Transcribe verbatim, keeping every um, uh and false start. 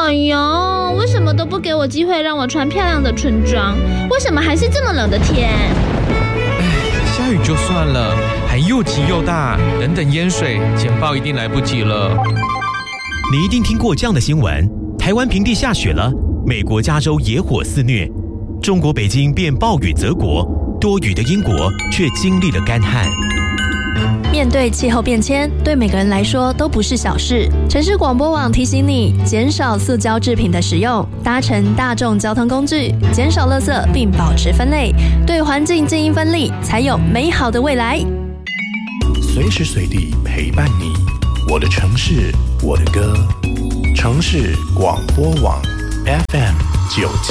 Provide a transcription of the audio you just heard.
哎呦，为什么都不给我机会让我穿漂亮的春装？为什么还是这么冷的天？ 哎，下雨就算了，还又急又大，等等淹水，简报一定来不及了。 你一定听过这样的新闻：台湾平地下雪了，美国加州野火肆虐，中国北京变暴雨泽国，多雨的英国却经历了干旱。 面对气候变迁，对每个人来说都不是小事。城市广播网提醒你，减少塑胶制品的使用，搭乘大众交通工具，减少垃圾并保持分类，对环境尽一分力，才有美好的未来。 随时随地陪伴你，我的城市，我的歌。城市广播网 F M 九七。